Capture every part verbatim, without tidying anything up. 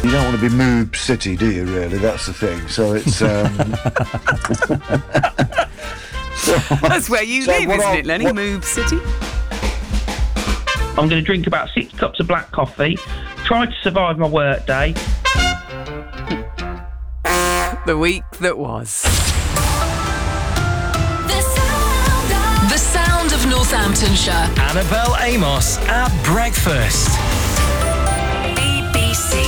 You don't want to be Moob City, do you, really? That's the thing. So it's... Um... so, That's where you so live, isn't I, it, Lenny? what... Moob City? I'm going to drink about six cups of black coffee, try to survive my work day. The week that was. The sound of, the sound of Northamptonshire. Annabelle Amos at breakfast. B B C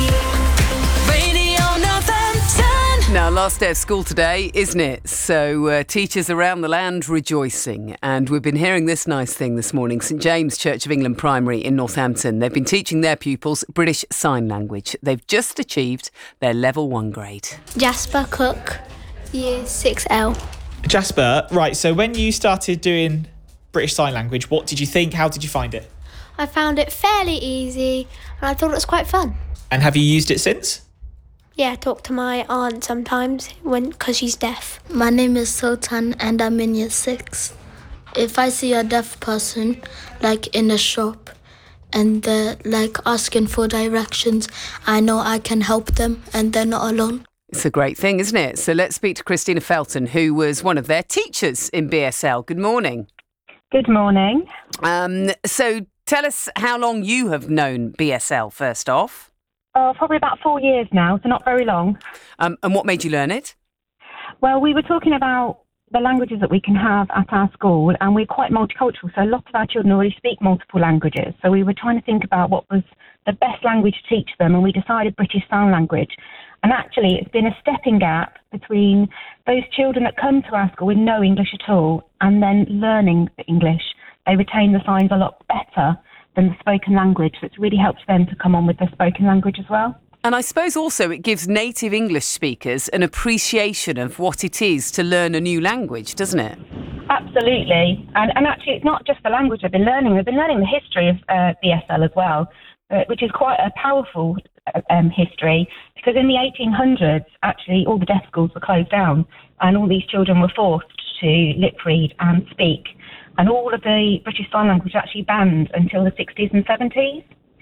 Radio Northampton. Now, last day of school today, isn't it? So uh, teachers around the land rejoicing. And we've been hearing this nice thing this morning. St James Church of England Primary in Northampton. They've been teaching their pupils British Sign Language. They've just achieved their level one grade. Jasper Cook, year six L. Jasper, right, so when you started doing British Sign Language, what did you think? How did you find it? I found it fairly easy and I thought it was quite fun. And have you used it since? Yeah, I talk to my aunt sometimes when because she's deaf. My name is Sultan and I'm in year six. If I see a deaf person, like in a shop, and they're like asking for directions, I know I can help them and they're not alone. It's a great thing, isn't it? So let's speak to Christina Felton, who was one of their teachers in B S L. Good morning. Good morning. Um, so tell us how long you have known B S L, first off. Oh, probably about four years now, so not very long. Um, and what made you learn it? Well, we were talking about the languages that we can have at our school, and we're quite multicultural, so a lot of our children already speak multiple languages. So we were trying to think about what was the best language to teach them, and we decided British Sign Language. And actually, it's been a stepping gap between those children that come to our school with no English at all and then learning the English. They retain the signs a lot better than the spoken language, so it's really helped them to come on with the spoken language as well. And I suppose also it gives native English speakers an appreciation of what it is to learn a new language, doesn't it? Absolutely. And, and actually, it's not just the language they've been learning. They've been learning the history of uh, B S L as well, uh, which is quite a powerful um, history, because in the eighteen hundreds, actually, all the deaf schools were closed down and all these children were forced to lip read and speak. And all of the British Sign Language was actually banned until the sixties and seventies.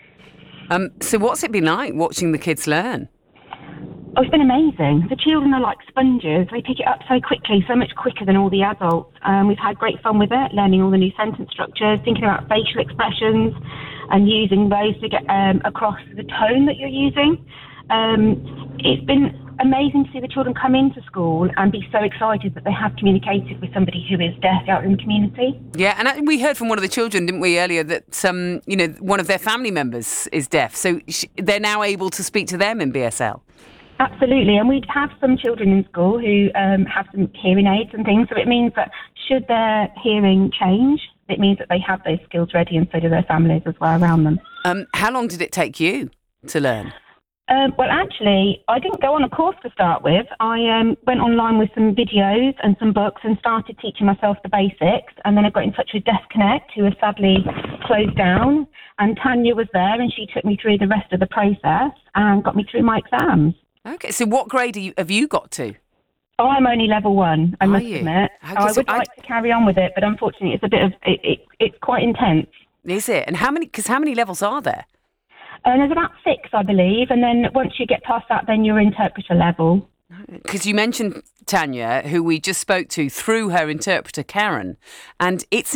Um, so what's it been like watching the kids learn? Oh, it's been amazing. The children are like sponges. They pick it up so quickly, so much quicker than all the adults. Um, we've had great fun with it, learning all the new sentence structures, thinking about facial expressions and using those to get um, across the tone that you're using. Um, it's been amazing to see the children come into school and be so excited that they have communicated with somebody who is deaf out in the community. Yeah, and I- we heard from one of the children, didn't we, earlier, that um, you know, one of their family members is deaf, so sh- they're now able to speak to them in B S L. Absolutely, and we have some children in school who um, have some hearing aids and things, so it means that should their hearing change, it means that they have those skills ready, and so do their families as well around them. Um, how long did it take you to learn? Um, well, actually, I didn't go on a course to start with. I um, went online with some videos and some books and started teaching myself the basics. And then I got in touch with Deaf Connect, who was sadly closed down. And Tanya was there and she took me through the rest of the process and got me through my exams. Okay, so what grade are you, have you got to? Oh, I'm only level one, I Are must you? admit. How I does would it- I- like to carry on with it, but unfortunately it's a bit of, it, it, it's quite intense. Is it? And how many, because how many levels are there? And there's about six, I believe, and then once you get past that, then you're interpreter level. Because you mentioned Tanya, who we just spoke to through her interpreter, Karen, and it's